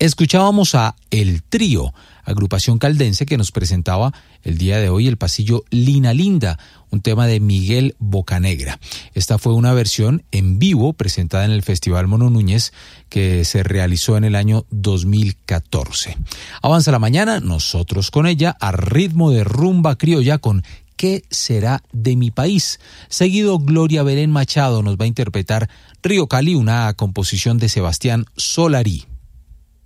Escuchábamos a El Trío, agrupación caldense que nos presentaba el día de hoy el pasillo Lina Linda, un tema de Miguel Bocanegra. Esta fue una versión en vivo presentada en el Festival Mono Núñez que se realizó en el año 2014. Avanza la mañana, nosotros con ella, a ritmo de rumba criolla con ¿Qué será de mi país? Seguido, Gloria Belén Machado nos va a interpretar Río Cali, una composición de Sebastián Solari.